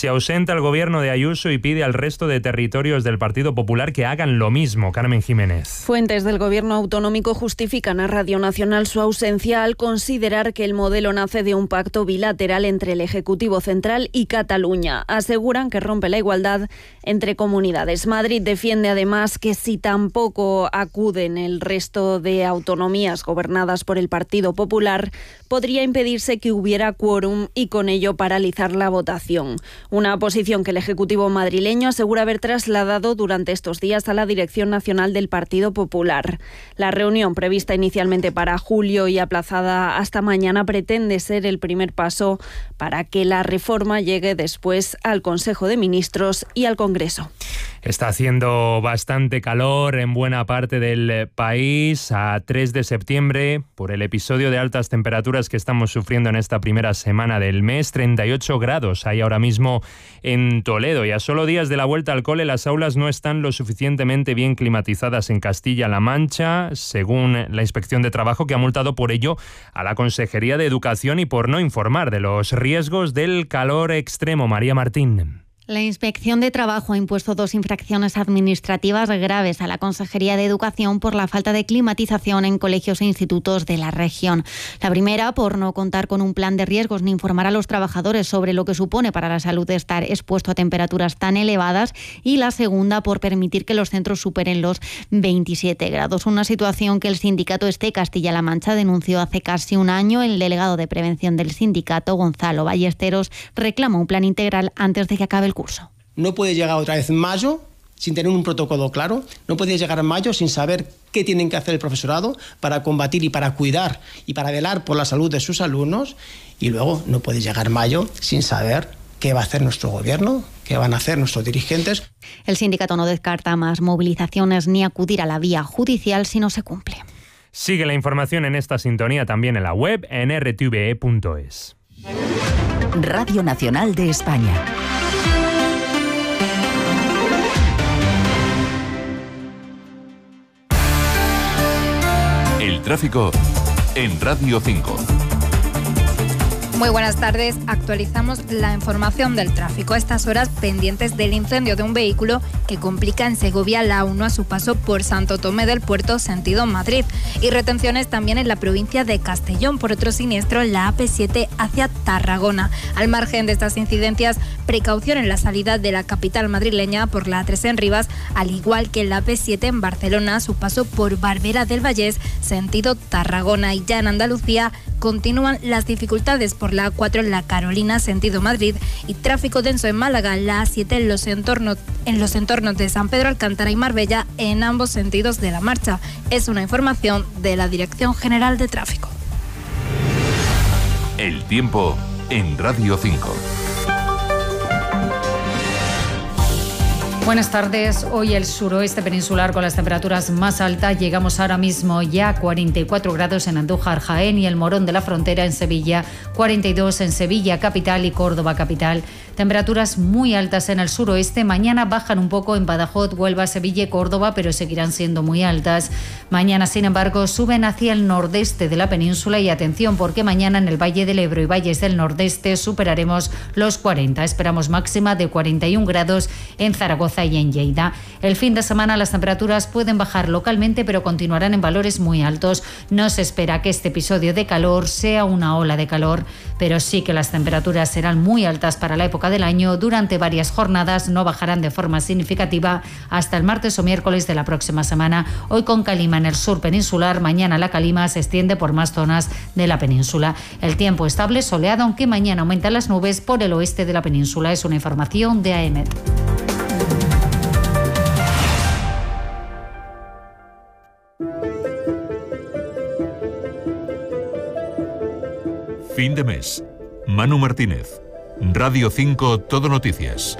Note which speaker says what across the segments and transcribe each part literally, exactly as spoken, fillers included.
Speaker 1: Se ausenta el gobierno de Ayuso y pide al resto de territorios del Partido Popular que hagan lo mismo. Carmen Jiménez.
Speaker 2: Fuentes del gobierno autonómico justifican a Radio Nacional su ausencia al considerar que el modelo nace de un pacto bilateral entre el Ejecutivo Central y Cataluña. Aseguran que rompe la igualdad entre comunidades. Madrid defiende además que si tampoco acuden el resto de autonomías gobernadas por el Partido Popular, podría impedirse que hubiera quórum y con ello paralizar la votación. Una posición que el Ejecutivo madrileño asegura haber trasladado durante estos días a la Dirección Nacional del Partido Popular. La reunión, prevista inicialmente para julio y aplazada hasta mañana, pretende ser el primer paso para que la reforma llegue después al Consejo de Ministros y al Congreso.
Speaker 1: Está haciendo bastante calor en buena parte del país a tres de septiembre por el episodio de altas temperaturas que estamos sufriendo en esta primera semana del mes. treinta y ocho grados hay ahora mismo en Toledo y a solo días de la vuelta al cole las aulas no están lo suficientemente bien climatizadas en Castilla-La Mancha, según la Inspección de Trabajo, que ha multado por ello a la Consejería de Educación y por no informar de los riesgos del calor extremo. María Martín.
Speaker 3: La Inspección de Trabajo ha impuesto dos infracciones administrativas graves a la Consejería de Educación por la falta de climatización en colegios e institutos de la región. La primera, por no contar con un plan de riesgos ni informar a los trabajadores sobre lo que supone para la salud estar expuesto a temperaturas tan elevadas. Y la segunda, por permitir que los centros superen los veintisiete grados. Una situación que el sindicato Este Castilla-La Mancha denunció hace casi un año. El delegado de prevención del sindicato, Gonzalo Ballesteros, reclama un plan integral antes de que acabe el curso.
Speaker 4: No puede llegar otra vez mayo sin tener un protocolo claro, no puede llegar a mayo sin saber qué tienen que hacer el profesorado para combatir y para cuidar y para velar por la salud de sus alumnos, y luego no puede llegar mayo sin saber qué va a hacer nuestro gobierno, qué van a hacer nuestros dirigentes.
Speaker 3: El sindicato no descarta más movilizaciones ni acudir a la vía judicial si no se cumple.
Speaker 1: Sigue la información en esta sintonía también en la web en r t v e punto es.
Speaker 5: Radio Nacional de España.
Speaker 6: El tráfico en Radio cinco.
Speaker 7: Muy buenas tardes. Actualizamos la información del tráfico. A estas horas pendientes del incendio de un vehículo que complica en Segovia la A uno a su paso por Santo Tomé del Puerto sentido Madrid. Y retenciones también en la provincia de Castellón por otro siniestro en la A P siete hacia Tarragona. Al margen de estas incidencias, precaución en la salida de la capital madrileña por la A tres en Rivas, al igual que en la A P siete en Barcelona a su paso por Barbera del Vallés sentido Tarragona. Y ya en Andalucía continúan las dificultades por la A cuatro en la Carolina sentido Madrid y tráfico denso en Málaga, la A siete en los entornos, en los entornos de San Pedro Alcántara y Marbella en ambos sentidos de la marcha. Es una información de la Dirección General de Tráfico.
Speaker 6: El tiempo en Radio cinco.
Speaker 8: Buenas tardes. Hoy el suroeste peninsular con las temperaturas más altas. Llegamos ahora mismo ya a cuarenta y cuatro grados en Andújar, Jaén y el Morón de la Frontera en Sevilla, cuarenta y dos en Sevilla capital y Córdoba capital. Temperaturas muy altas en el suroeste. Mañana bajan un poco en Badajoz, Huelva, Sevilla y Córdoba, pero seguirán siendo muy altas. Mañana, sin embargo, suben hacia el nordeste de la península y atención porque mañana en el Valle del Ebro y valles del nordeste superaremos los cuarenta. Esperamos máxima de cuarenta y un grados en Zaragoza y en Lleida. El fin de semana las temperaturas pueden bajar localmente, pero continuarán en valores muy altos. No se espera que este episodio de calor sea una ola de calor, pero sí que las temperaturas serán muy altas para la época del año. Durante varias jornadas no bajarán de forma significativa hasta el martes o miércoles de la próxima semana. Hoy con calima en el sur peninsular, mañana la calima se extiende por más zonas de la península. El tiempo estable, soleado, aunque mañana aumentan las nubes por el oeste de la península. Es una información de A E M E T.
Speaker 6: Fin de mes. Manu Martínez. Radio cinco Todo Noticias.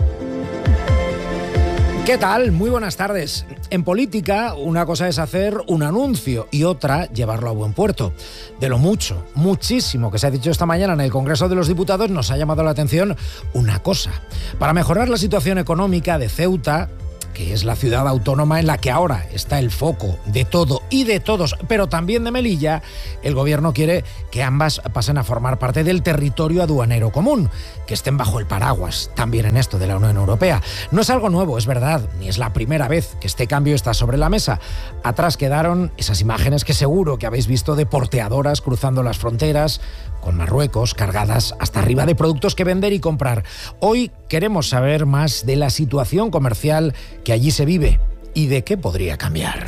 Speaker 9: ¿Qué tal? Muy buenas tardes. En política, una cosa es hacer un anuncio y otra llevarlo a buen puerto. De lo mucho, muchísimo que se ha dicho esta mañana en el Congreso de los Diputados, nos ha llamado la atención una cosa. Para mejorar la situación económica de Ceuta, que es la ciudad autónoma en la que ahora está el foco de todo y de todos, pero también de Melilla, el gobierno quiere que ambas pasen a formar parte del territorio aduanero común, que estén bajo el paraguas también en esto de la Unión Europea. No es algo nuevo, es verdad, ni es la primera vez que este cambio está sobre la mesa. Atrás quedaron esas imágenes que seguro que habéis visto de porteadoras cruzando las fronteras con Marruecos, cargadas hasta arriba de productos que vender y comprar. Hoy queremos saber más de la situación comercial que allí se vive y de qué podría cambiar.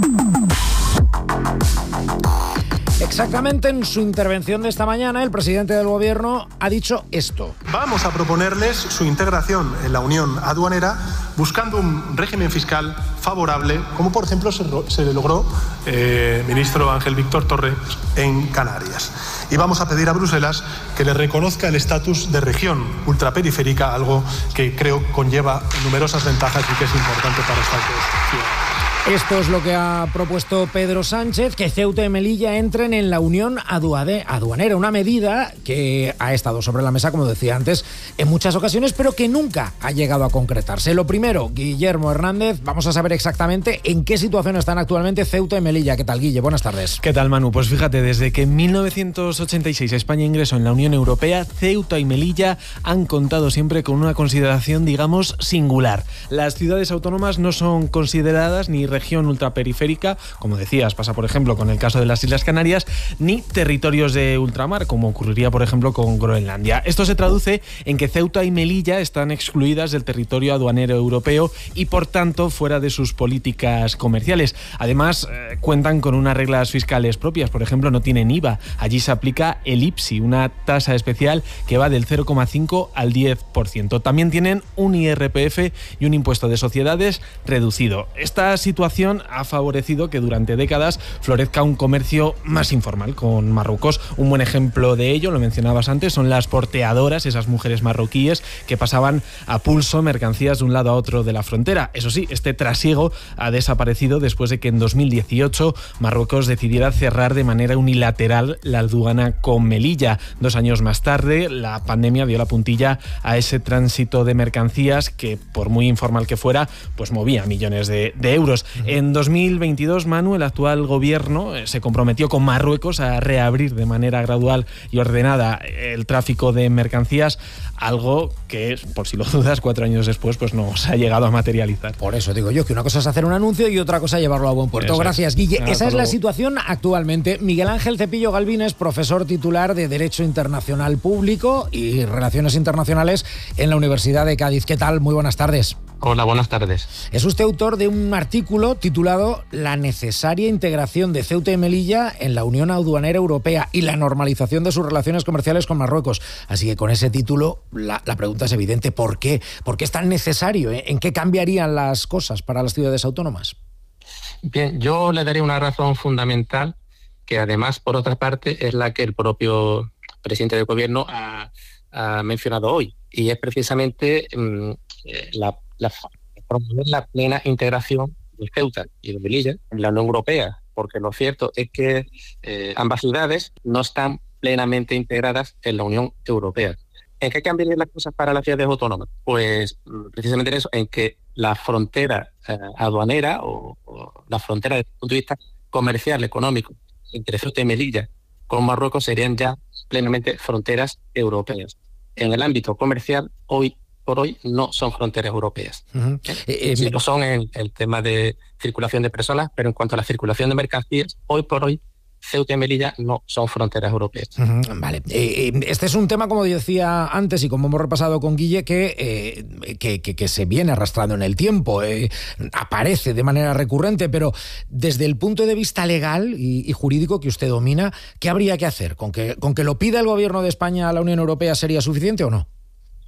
Speaker 9: Exactamente en su intervención de esta mañana, el presidente del gobierno ha dicho esto.
Speaker 10: Vamos a proponerles su integración en la Unión Aduanera buscando un régimen fiscal favorable, como por ejemplo se, se le logró, eh, ministro Ángel Víctor Torres, en Canarias. Y vamos a pedir a Bruselas que le reconozca el estatus de región ultraperiférica, algo que creo conlleva numerosas ventajas y que es importante para esta ciudad.
Speaker 9: Esto es lo que ha propuesto Pedro Sánchez, que Ceuta y Melilla entren en la Unión Aduanera, una medida que ha estado sobre la mesa, como decía antes, en muchas ocasiones, pero que nunca ha llegado a concretarse. Lo primero, Guillermo Hernández, vamos a saber exactamente en qué situación están actualmente Ceuta y Melilla. ¿Qué tal, Guille? Buenas tardes.
Speaker 11: ¿Qué tal, Manu? Pues fíjate, desde que en mil novecientos ochenta y seis España ingresó en la Unión Europea, Ceuta y Melilla han contado siempre con una consideración, digamos, singular. Las ciudades autónomas no son consideradas ni región ultraperiférica, como decías, pasa por ejemplo con el caso de las Islas Canarias, ni territorios de ultramar, como ocurriría por ejemplo con Groenlandia. Esto se traduce en que Ceuta y Melilla están excluidas del territorio aduanero europeo y por tanto fuera de sus políticas comerciales. Además, eh, cuentan con unas reglas fiscales propias, por ejemplo no tienen I V A, allí se aplica el I P S I, una tasa especial que va del cero coma cinco al diez por ciento. También tienen un I R P F y un impuesto de sociedades reducido. Esta situación ha favorecido que durante décadas florezca un comercio más informal con Marruecos. Un buen ejemplo de ello, lo mencionabas antes, son las porteadoras, esas mujeres marroquíes que pasaban a pulso mercancías de un lado a otro de la frontera. Eso sí, este trasiego ha desaparecido después de que en dos mil dieciocho Marruecos decidiera cerrar de manera unilateral la aduana con Melilla. Dos años más tarde, la pandemia dio la puntilla a ese tránsito de mercancías que, por muy informal que fuera, pues movía millones de, de euros. En dos mil veintidós, Manu, el actual gobierno se comprometió con Marruecos a reabrir de manera gradual y ordenada el tráfico de mercancías, algo que, por si lo dudas, cuatro años después pues no se ha llegado a materializar.
Speaker 9: Por eso digo yo que una cosa es hacer un anuncio y otra cosa llevarlo a buen puerto. Eso Gracias, es. Guille. Hasta Esa es luego. La situación actualmente. Miguel Ángel Cepillo Galvín es profesor titular de Derecho Internacional Público y Relaciones Internacionales en la Universidad de Cádiz. ¿Qué tal? Muy buenas tardes.
Speaker 12: Hola, buenas tardes.
Speaker 9: Es usted autor de un artículo titulado La necesaria integración de Ceuta y Melilla en la Unión Aduanera Europea y la normalización de sus relaciones comerciales con Marruecos. Así que con ese título la, la pregunta es evidente. ¿Por qué? ¿Por qué es tan necesario? ¿Eh? ¿En qué cambiarían las cosas para las ciudades autónomas?
Speaker 12: Bien, yo le daría una razón fundamental que además, por otra parte, es la que el propio presidente del gobierno ha, ha mencionado hoy. Y es precisamente mmm, la La, promover la plena integración de Ceuta y de Melilla en la Unión Europea, porque lo cierto es que eh, ambas ciudades no están plenamente integradas en la Unión Europea. ¿En qué cambiarían las cosas para las ciudades autónomas? Pues precisamente en eso, en que la frontera eh, aduanera o, o la frontera desde el punto de vista comercial, económico, entre Ceuta y Melilla con Marruecos serían ya plenamente fronteras europeas. En el ámbito comercial, hoy por hoy no son fronteras europeas. Uh-huh. eh, eh, sí, lo son en el tema de circulación de personas, pero en cuanto a la circulación de mercancías, hoy por hoy Ceuta y Melilla no son fronteras europeas.
Speaker 9: Uh-huh. Vale. Eh, este es un tema, como decía antes y como hemos repasado con Guille, que, eh, que, que, que se viene arrastrando en el tiempo, eh, aparece de manera recurrente, pero desde el punto de vista legal y, y jurídico que usted domina, ¿qué habría que hacer? ¿Con que, con que lo pida el gobierno de España a la Unión Europea sería suficiente o no?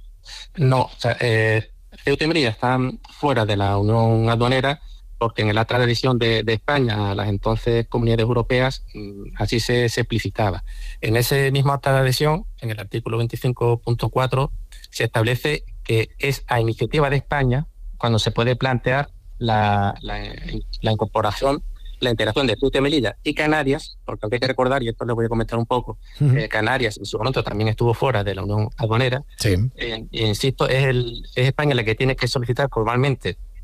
Speaker 12: No, o sea, eh, Ceuta y Melilla están fuera de la Unión Aduanera porque en la tradición de, de España a las entonces comunidades europeas así se, se explicitaba. En ese mismo acta de adhesión, en el artículo veinticinco punto cuatro, se establece que es a iniciativa de España cuando se puede plantear la, la, la incorporación, la integración de Ceuta y Melilla y Canarias, porque hay que recordar, y esto les voy a comentar un poco, uh-huh. eh, Canarias en su momento también estuvo fuera de la Unión Aduanera.
Speaker 9: Sí.
Speaker 12: Eh, insisto, es, el, es España la que tiene que solicitar formalmente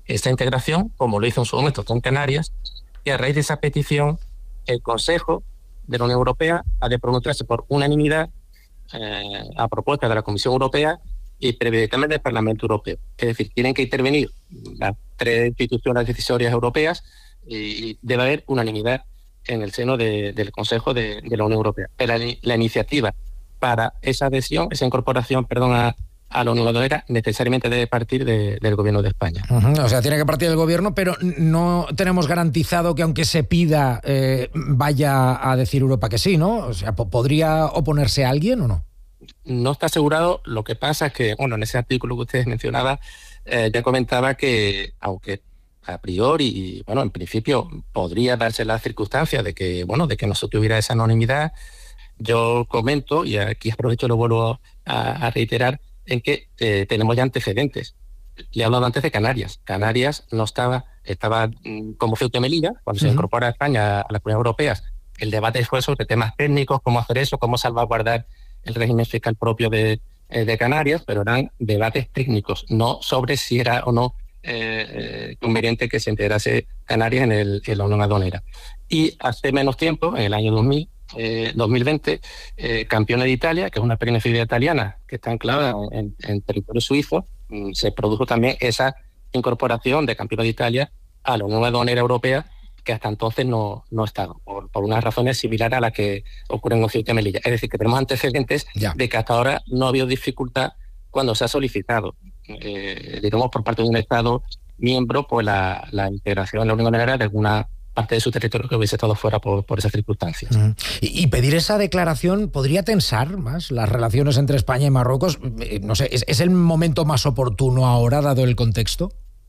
Speaker 12: esa integración, como lo hizo en su momento con Canarias, y a raíz de esa petición, el Consejo de la Unión Europea ha de pronunciarse por unanimidad eh, a propuesta de la Comisión Europea y previamente del Parlamento Europeo. Es decir, tienen que intervenir las tres instituciones decisorias europeas y debe haber unanimidad en el seno de, del Consejo de, de la Unión Europea. Pero la, la iniciativa para esa adhesión, esa incorporación, perdón, a, a la Unión Europea necesariamente debe partir de, del Gobierno de España.
Speaker 9: Uh-huh. O sea, tiene que partir del Gobierno, pero no tenemos garantizado que aunque se pida eh, vaya a decir Europa que sí, ¿no? O sea, ¿podría oponerse alguien o no?
Speaker 12: No está asegurado. Lo que pasa es que, bueno, en ese artículo que ustedes mencionaban, eh, ya comentaba que, aunque a priori, y bueno, en principio podría darse la circunstancia de que, bueno, de que no se tuviera esa anonimidad, yo comento, y aquí aprovecho y lo vuelvo a, a reiterar, en que eh, tenemos ya antecedentes. Le he hablado antes de Canarias. Canarias no estaba, estaba mm, como Ceuta y Melilla, cuando uh-huh. se incorpora a España a las comunidades europeas. El debate fue sobre temas técnicos, cómo hacer eso, cómo salvaguardar el régimen fiscal propio de, eh, de Canarias, pero eran debates técnicos, no sobre si era o no eh, eh, conveniente que se integrase Canarias en, el, en la Unión Aduanera. Y hace menos tiempo, en el año dos mil, eh, dos mil veinte, eh, Campione de Italia, que es una pequeña ciudad italiana que está anclada en, en territorio suizo, mm, se produjo también esa incorporación de Campione de Italia a la Unión Aduanera Europea, que hasta entonces no, no estaba, por, por unas razones similares a las que ocurren en Ceuta y Melilla. Es decir, que tenemos antecedentes ya. de que hasta ahora no ha habido dificultad cuando se ha solicitado, eh, digamos, por parte de un Estado miembro, pues la, la integración en la Unión Europea de alguna parte de su territorio que hubiese estado fuera por, por esas circunstancias.
Speaker 9: Mm. Y, y pedir esa declaración podría tensar más las relaciones entre España y Marruecos. No sé, ¿es, es el momento más oportuno ahora, dado el contexto?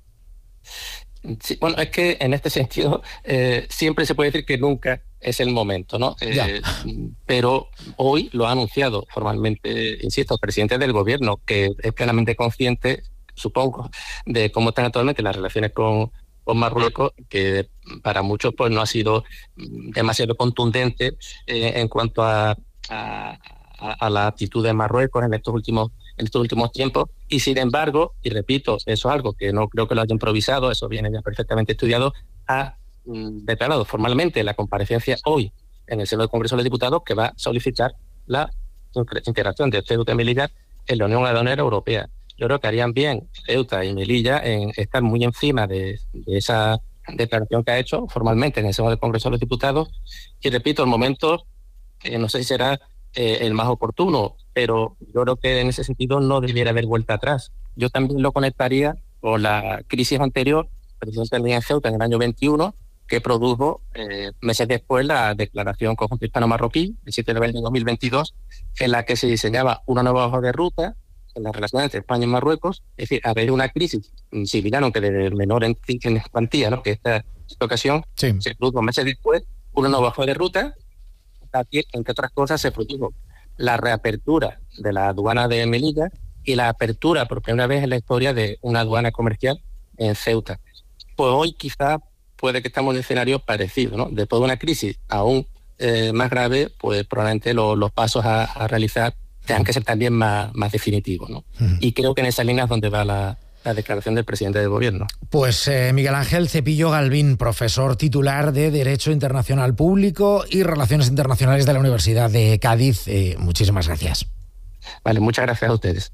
Speaker 12: Sí, bueno, es que en este sentido eh, siempre se puede decir que nunca es el momento, ¿no? Eh, pero hoy lo ha anunciado formalmente, insisto, el presidente del gobierno, que es plenamente consciente, supongo, de cómo están actualmente las relaciones con, con Marruecos, que para muchos pues no ha sido demasiado contundente eh, en cuanto a, a, a la actitud de Marruecos en estos últimos en estos últimos tiempos, y sin embargo, y repito, eso es algo que no creo que lo haya improvisado, eso viene ya perfectamente estudiado, ha mm, declarado formalmente la comparecencia hoy en el seno del Congreso de los Diputados que va a solicitar la integración de Ceuta y Melilla en la Unión Aduanera Europea. Yo creo que harían bien Ceuta y Melilla en estar muy encima de, de esa declaración que ha hecho formalmente en el seno del Congreso de los Diputados, y repito, el momento, eh, no sé si será eh, el más oportuno, pero yo creo que en ese sentido no debiera haber vuelta atrás. Yo también lo conectaría con la crisis anterior, precisamente en Ceuta en el año veintiuno, que produjo eh, meses después la declaración conjunta hispano-marroquí, el siete de abril de dos mil veintidós, en la que se diseñaba una nueva hoja de ruta en las relaciones entre España y Marruecos. Es decir, a raíz de una crisis similar, aunque de menor en, en cuantía, ¿no?, que esta, esta ocasión, sí. se produjo meses después una nueva hoja de ruta. Aquí, entre otras cosas, se produjo la reapertura de la aduana de Melilla y la apertura por primera vez en la historia de una aduana comercial en Ceuta. Pues hoy quizá puede que estamos en un escenario parecido, ¿no? Después de una crisis aún eh, más grave, pues probablemente lo, los pasos a, a realizar tengan que ser también más, más definitivos, ¿no? Uh-huh. Y creo que en esa línea es donde va la, la declaración del presidente del gobierno.
Speaker 9: Pues eh, Miguel Ángel Cepillo Galvín, profesor titular de Derecho Internacional Público y Relaciones Internacionales de la Universidad de Cádiz. Eh, muchísimas gracias.
Speaker 12: Vale, muchas gracias a ustedes.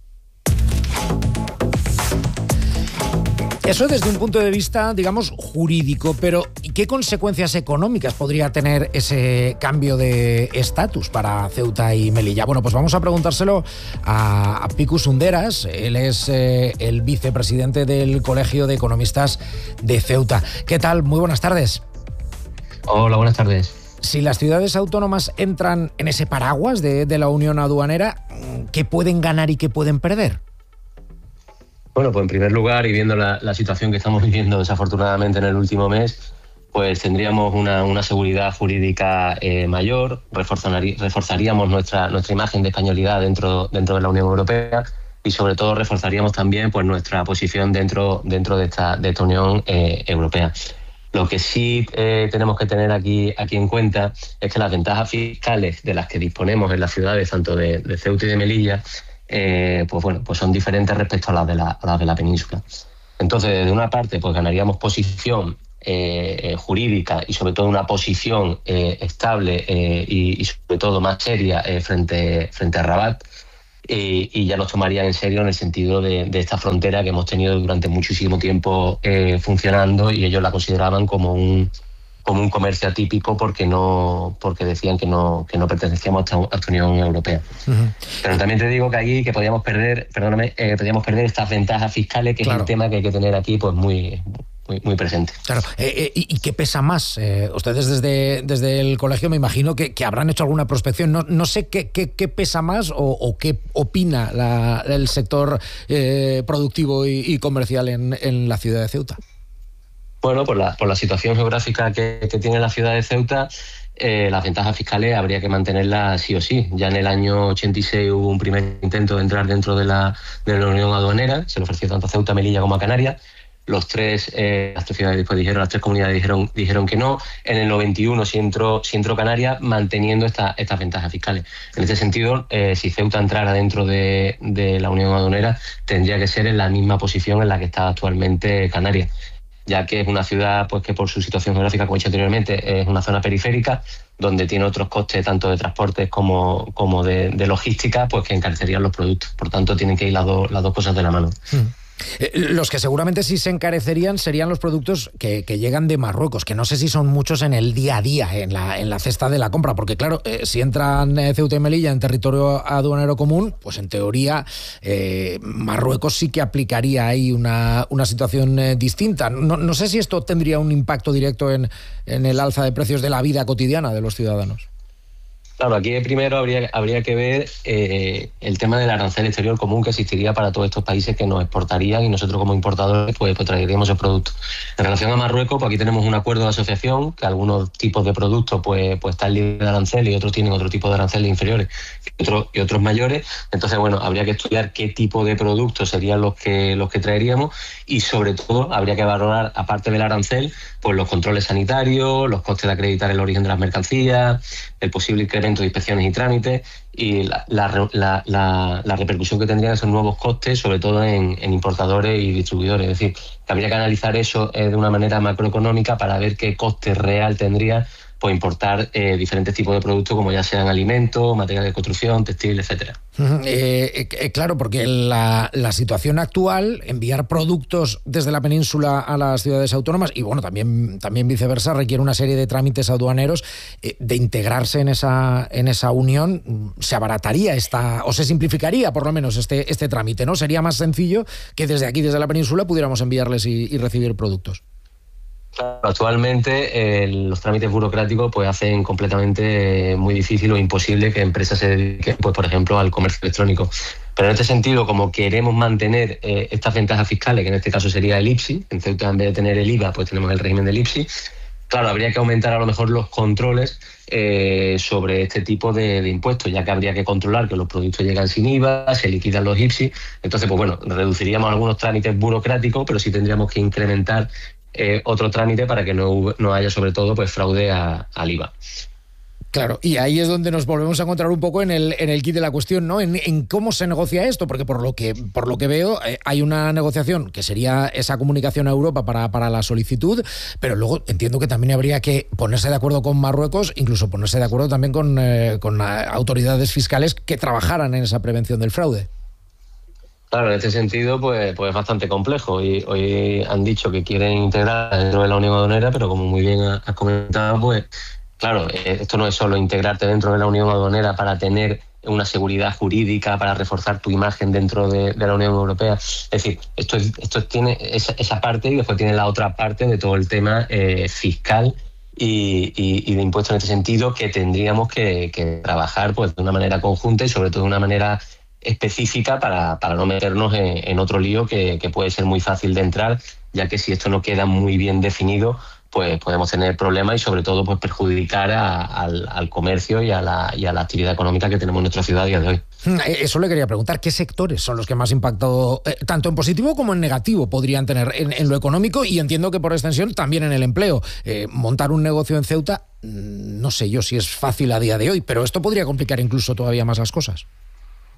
Speaker 9: Eso desde un punto de vista, digamos, jurídico, pero ¿qué consecuencias económicas podría tener ese cambio de estatus para Ceuta y Melilla? Bueno, pues vamos a preguntárselo a, a Picu Sunderas. Él es eh, el vicepresidente del Colegio de Economistas de Ceuta. ¿Qué tal? Muy buenas tardes.
Speaker 13: Hola, buenas tardes.
Speaker 9: Si las ciudades autónomas entran en ese paraguas de, de la Unión Aduanera, ¿qué pueden ganar y qué pueden perder?
Speaker 13: Bueno, pues en primer lugar, y viendo la, la situación que estamos viviendo desafortunadamente en el último mes, pues tendríamos una, una seguridad jurídica eh, mayor, reforzarí, reforzaríamos nuestra, nuestra imagen de españolidad dentro, dentro de la Unión Europea y sobre todo reforzaríamos también pues, nuestra posición dentro, dentro de, esta, de esta Unión eh, Europea. Lo que sí eh, tenemos que tener aquí, aquí en cuenta es que las ventajas fiscales de las que disponemos en las ciudades, tanto de, de Ceuta y de Melilla, Eh, pues bueno, pues son diferentes respecto a las de la, a las de la península. Entonces, de una parte, pues ganaríamos posición eh, jurídica y sobre todo una posición eh, estable eh, y, y sobre todo más seria eh, frente, frente a Rabat. Y, y ya nos tomarían en serio en el sentido de, de esta frontera que hemos tenido durante muchísimo tiempo eh, funcionando, y ellos la consideraban como un como un comercio atípico porque no porque decían que no que no pertenecíamos a esta, a esta Unión Europea. Uh-huh. Pero también te digo que aquí que podíamos perder, perdóname, eh, podíamos perder estas ventajas fiscales, que claro, es un tema que hay que tener aquí pues muy Muy, muy presente.
Speaker 9: Claro. Eh, eh, ¿Y qué pesa más? Eh, ustedes desde, desde el colegio me imagino que, que habrán hecho alguna prospección. No, no sé qué, qué, qué pesa más o, o qué opina la, el sector eh, productivo y, y comercial en, en la ciudad de Ceuta.
Speaker 13: Bueno, por la, por la situación geográfica que, que tiene la ciudad de Ceuta, eh, las ventajas fiscales habría que mantenerlas sí o sí. Ya en el año ochenta y seis hubo un primer intento de entrar dentro de la, de la Unión Aduanera. Se le ofreció tanto a Ceuta, Melilla como a Canarias. Los tres, eh, las tres ciudades después dijeron, las tres comunidades dijeron, dijeron que no. En el noventa y uno sí entró, sí entró Canarias, manteniendo esta, estas ventajas fiscales. En este sentido, eh, si Ceuta entrara dentro de, de la Unión Aduanera, tendría que ser en la misma posición en la que está actualmente Canarias, ya que es una ciudad pues que por su situación geográfica, como he dicho anteriormente, es una zona periférica, donde tiene otros costes tanto de transportes como, como de, de logística, pues que encarecerían los productos. Por tanto, tienen que ir las, do, las dos cosas de la mano.
Speaker 9: Hmm. Eh, los que seguramente sí se encarecerían serían los productos que, que llegan de Marruecos, que no sé si son muchos en el día a día, en la, en la cesta de la compra, porque claro, eh, si entran eh, Ceuta y Melilla en territorio aduanero común, pues en teoría eh, Marruecos sí que aplicaría ahí una, una situación eh, distinta. No, no sé si esto tendría un impacto directo en, en el alza de precios de la vida cotidiana de los ciudadanos.
Speaker 13: Claro, aquí primero habría, habría que ver eh, el tema del arancel exterior común que existiría para todos estos países que nos exportarían, y nosotros como importadores pues, pues traeríamos el producto. En relación a Marruecos, pues aquí tenemos un acuerdo de asociación, que algunos tipos de productos pues, pues están libres de arancel y otros tienen otro tipo de aranceles inferiores y otros, y otros mayores. Entonces, bueno, habría que estudiar qué tipo de productos serían los que, los que traeríamos, y sobre todo habría que valorar, aparte del arancel, pues los controles sanitarios, los costes de acreditar el origen de las mercancías, el posible incremento de inspecciones y trámites, y la, la, la, la, la repercusión que tendrían esos nuevos costes, sobre todo en, en importadores y distribuidores. Es decir, que habría que analizar eso eh, de una manera macroeconómica para ver qué coste real tendría pues, importar eh, diferentes tipos de productos, como ya sean alimentos, materiales de construcción, textil, etcétera.
Speaker 9: Eh, eh, claro, porque la, la situación actual, enviar productos desde la península a las ciudades autónomas, y bueno, también, también viceversa, requiere una serie de trámites aduaneros. Eh, de integrarse en esa, en esa unión, se abarataría esta, o se simplificaría por lo menos este, este trámite, ¿no? Sería más sencillo que desde aquí, desde la península, pudiéramos enviarles y, y recibir productos.
Speaker 13: Actualmente eh, los trámites burocráticos pues hacen completamente eh, muy difícil o imposible que empresas se dediquen, pues, por ejemplo, al comercio electrónico. Pero en este sentido, como queremos mantener eh, estas ventajas fiscales, que en este caso sería el I P S I, en Ceuta en vez de tener el I V A, pues tenemos el régimen del I P S I, claro, habría que aumentar a lo mejor los controles eh, sobre este tipo de, de impuestos, ya que habría que controlar que los productos llegan sin I V A, se liquidan los I P S I. Entonces, pues bueno, reduciríamos algunos trámites burocráticos, pero sí tendríamos que incrementar Eh, otro trámite para que no, no haya sobre todo pues fraude a, al I V A.
Speaker 9: Claro, y ahí es donde nos volvemos a encontrar un poco en el, en el kit de la cuestión, ¿no? En, en cómo se negocia esto, porque por lo que, por lo que veo eh, hay una negociación que sería esa comunicación a Europa para, para la solicitud, pero luego entiendo que también habría que ponerse de acuerdo con Marruecos, incluso ponerse de acuerdo también con, eh, con autoridades fiscales que trabajaran en esa prevención del fraude.
Speaker 13: Claro, en este sentido, pues, pues es bastante complejo. Y hoy han dicho que quieren integrar dentro de la Unión Aduanera, pero como muy bien has comentado, pues claro, esto no es solo integrarte dentro de la Unión Aduanera para tener una seguridad jurídica, para reforzar tu imagen dentro de, de la Unión Europea. Es decir, esto, es, esto tiene esa, esa parte, y después tiene la otra parte de todo el tema eh, fiscal y, y, y de impuestos en este sentido, que tendríamos que, que trabajar pues de una manera conjunta y sobre todo de una manera específica para, para no meternos en, en otro lío que, que puede ser muy fácil de entrar, ya que si esto no queda muy bien definido, pues podemos tener problemas y sobre todo pues perjudicar a, al, al comercio y a, la, y a la actividad económica que tenemos en nuestra ciudad a día de hoy.
Speaker 9: Eso le quería preguntar, ¿qué sectores son los que más impacto, eh, tanto en positivo como en negativo, podrían tener en, en lo económico, y entiendo que por extensión también en el empleo? Eh, montar un negocio en Ceuta, no sé yo si es fácil a día de hoy, pero esto podría complicar incluso todavía más las cosas.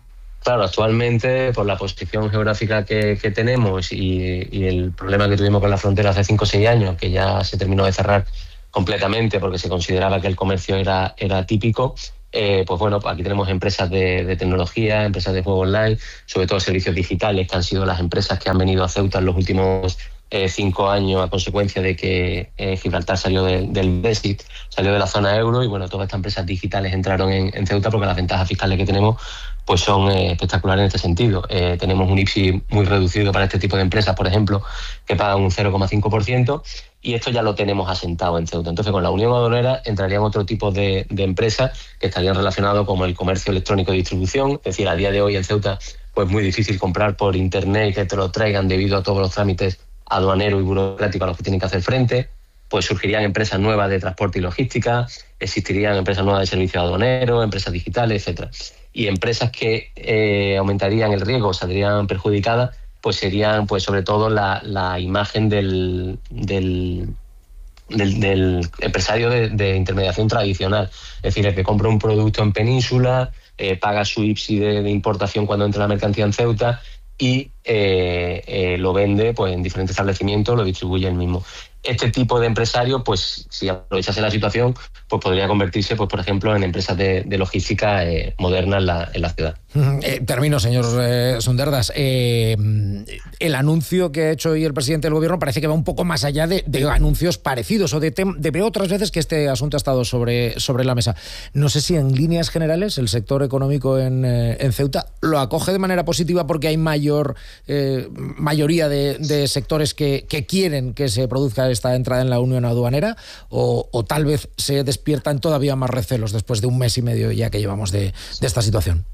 Speaker 13: Claro, actualmente, por la posición geográfica que, que tenemos y, y el problema que tuvimos con la frontera hace cinco o seis años, que ya se terminó de cerrar completamente porque se consideraba que el comercio era, era típico, eh, pues bueno, aquí tenemos empresas de, de tecnología, empresas de juego online, sobre todo servicios digitales, que han sido las empresas que han venido a Ceuta en los últimos eh, cinco años a consecuencia de que eh, Gibraltar salió de, del Brexit, salió de la zona euro, y bueno, todas estas empresas digitales entraron en, en Ceuta porque las ventajas fiscales que tenemos pues son eh, espectaculares en este sentido. Eh, tenemos un I P S I muy reducido para este tipo de empresas, por ejemplo, que pagan un cero coma cinco por ciento, y esto ya lo tenemos asentado en Ceuta. Entonces, con la Unión Aduanera entrarían otro tipo de, de empresas que estarían relacionados con el comercio electrónico de distribución. Es decir, a día de hoy en Ceuta pues muy difícil comprar por internet y que te lo traigan debido a todos los trámites aduaneros y burocráticos a los que tienen que hacer frente. Pues surgirían empresas nuevas de transporte y logística, existirían empresas nuevas de servicios aduaneros, empresas digitales, etcétera. Y empresas que eh, aumentarían el riesgo, saldrían perjudicadas, pues serían pues sobre todo la, la imagen del, del, del, del empresario de, de intermediación tradicional. Es decir, el que compra un producto en Península, eh, paga su I P S I de, de importación cuando entra la mercancía en Ceuta y eh, eh, lo vende pues en diferentes establecimientos, lo distribuye él mismo. Este tipo de empresario, pues si aprovechase la situación, pues podría convertirse, pues por ejemplo, en empresas de, de logística eh, moderna en la, en la ciudad.
Speaker 9: Eh, termino, señor eh, Sunderdas. Eh, el anuncio que ha hecho hoy el presidente del Gobierno parece que va un poco más allá de, de anuncios parecidos o de, tem- de veo otras veces que este asunto ha estado sobre, sobre la mesa. No sé si en líneas generales el sector económico en, eh, en Ceuta lo acoge de manera positiva porque hay mayor eh, mayoría de, de sectores que, que quieren que se produzca esta entrada en la Unión Aduanera, o, o tal vez se despiertan todavía más recelos después de un mes y medio ya que llevamos de, de esta situación.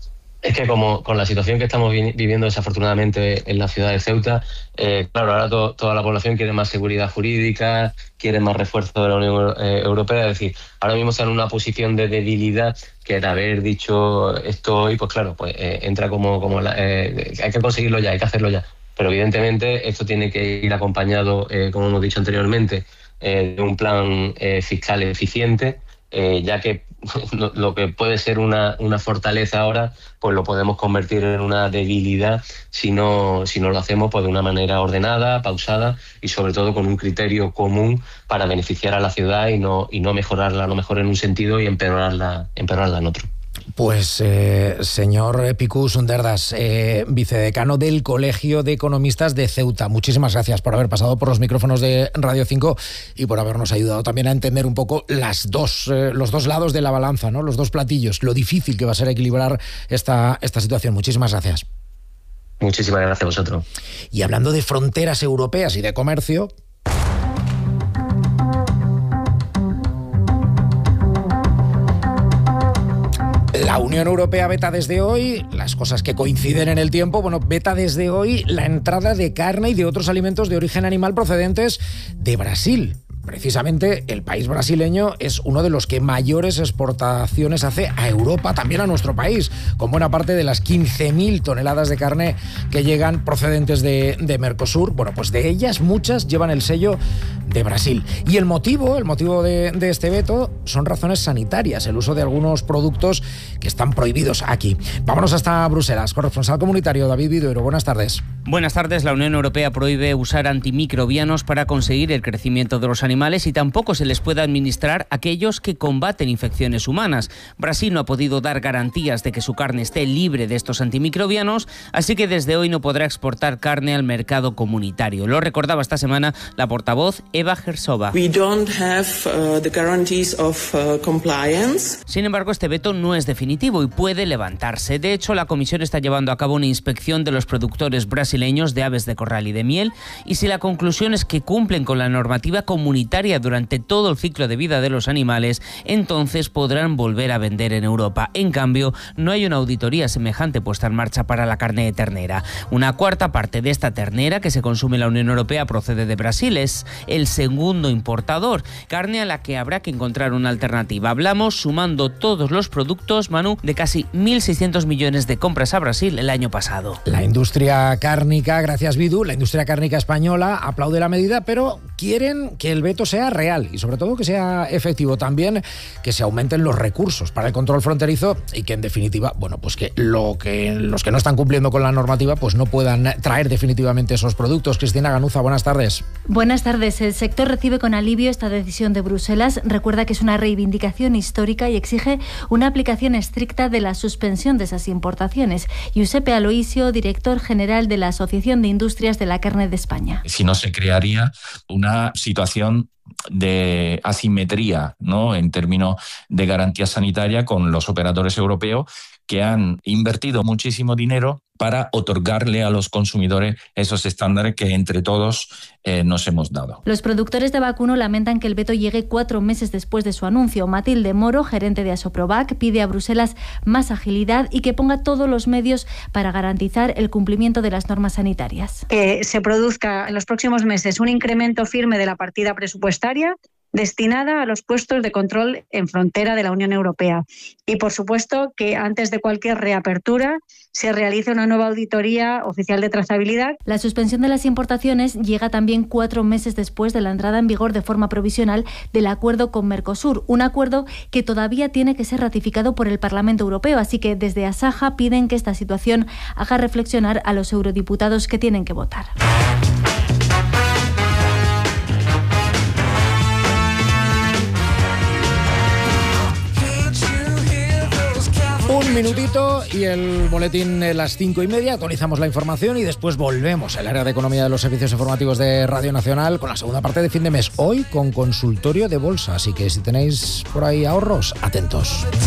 Speaker 13: Es que como con la situación que estamos vi- viviendo desafortunadamente en la ciudad de Ceuta, eh, claro, ahora to- toda la población quiere más seguridad jurídica, quiere más refuerzo de la Unión eh, Europea. Es decir, ahora mismo están en una posición de debilidad que de haber dicho esto hoy, pues claro, pues eh, entra como, como la, eh, hay que conseguirlo ya, hay que hacerlo ya. Pero evidentemente esto tiene que ir acompañado, eh, como hemos dicho anteriormente, eh, de un plan eh, fiscal eficiente, eh, ya que lo, lo que puede ser una, una fortaleza ahora, pues lo podemos convertir en una debilidad si no, si no lo hacemos pues de una manera ordenada, pausada y sobre todo con un criterio común para beneficiar a la ciudad y no, y no mejorarla, no mejor en un sentido y empeorarla, empeorarla en otro.
Speaker 9: Pues, eh, señor Picu Sunderdas, eh, vicedecano del Colegio de Economistas de Ceuta, muchísimas gracias por haber pasado por los micrófonos de Radio cinco y por habernos ayudado también a entender un poco las dos, eh, los dos lados de la balanza, ¿no? Los dos platillos, lo difícil que va a ser equilibrar esta, esta situación. Muchísimas gracias.
Speaker 13: Muchísimas gracias a vosotros.
Speaker 9: Y hablando de fronteras europeas y de comercio... La Unión Europea veta desde hoy, las cosas que coinciden en el tiempo, bueno, veta desde hoy la entrada de carne y de otros alimentos de origen animal procedentes de Brasil. Precisamente el país brasileño es uno de los que mayores exportaciones hace a Europa, también a nuestro país, con buena parte de las quince mil toneladas de carne que llegan procedentes de, de Mercosur. Bueno, pues de ellas muchas llevan el sello de Brasil. Y el motivo, el motivo de, de este veto son razones sanitarias, el uso de algunos productos que están prohibidos aquí. Vámonos hasta Bruselas. Corresponsal comunitario David Viduero, buenas tardes.
Speaker 14: Buenas tardes. La Unión Europea prohíbe usar antimicrobianos para conseguir el crecimiento de los animales y tampoco se les puede administrar a aquellos que combaten infecciones humanas. Brasil no ha podido dar garantías de que su carne esté libre de estos antimicrobianos, así que desde hoy no podrá exportar carne al mercado comunitario. Lo recordaba esta semana la portavoz Eva Herzog.
Speaker 15: We don't have, uh, the guarantees of, uh, compliance.
Speaker 14: Sin embargo, este veto no es definitivo y puede levantarse. De hecho, la Comisión está llevando a cabo una inspección de los productores brasileños de aves de corral y de miel, y si la conclusión es que cumplen con la normativa comunitaria durante todo el ciclo de vida de los animales, entonces podrán volver a vender en Europa. En cambio, no hay una auditoría semejante puesta en marcha para la carne de ternera. Una cuarta parte de esta ternera que se consume en la Unión Europea procede de Brasil. Es el segundo importador, carne a la que habrá que encontrar una alternativa. Hablamos, sumando todos los productos, Manu, de casi mil seiscientos millones de compras a Brasil el año pasado.
Speaker 9: La industria cárnica, gracias Vidu, la industria cárnica española aplaude la medida, pero quieren que el veto sea real y sobre todo que sea efectivo. También que se aumenten los recursos para el control fronterizo y que en definitiva, bueno, pues que, lo que los que no están cumpliendo con la normativa pues no puedan traer definitivamente esos productos. Cristina Ganuza, buenas tardes.
Speaker 16: Buenas tardes. El sector recibe con alivio esta decisión de Bruselas. Recuerda que es una reivindicación histórica y exige una aplicación estricta de la suspensión de esas importaciones. Giuseppe Aloisio, director general de la Asociación de Industrias de la Carne de España.
Speaker 17: Si no, se crearía una situación de asimetría, ¿no?, en términos de garantía sanitaria con los operadores europeos que han invertido muchísimo dinero para otorgarle a los consumidores esos estándares que entre todos eh, nos hemos dado.
Speaker 16: Los productores de vacuno lamentan que el veto llegue cuatro meses después de su anuncio. Matilde Moro, gerente de Asoprovac, pide a Bruselas más agilidad y que ponga todos los medios para garantizar el cumplimiento de las normas sanitarias.
Speaker 18: Que se produzca en los próximos meses un incremento firme de la partida presupuestaria destinada a los puestos de control en frontera de la Unión Europea. Y, por supuesto, que antes de cualquier reapertura se realice una nueva auditoría oficial de trazabilidad.
Speaker 16: La suspensión de las importaciones llega también cuatro meses después de la entrada en vigor de forma provisional del acuerdo con Mercosur, un acuerdo que todavía tiene que ser ratificado por el Parlamento Europeo. Así que desde Asaja piden que esta situación haga reflexionar a los eurodiputados que tienen que votar.
Speaker 9: Un minutito y el boletín de las cinco y media. Actualizamos la información y después volvemos al área de economía de los servicios informativos de Radio Nacional con la segunda parte de fin de mes. Hoy con consultorio de bolsa. Así que si tenéis por ahí ahorros, atentos.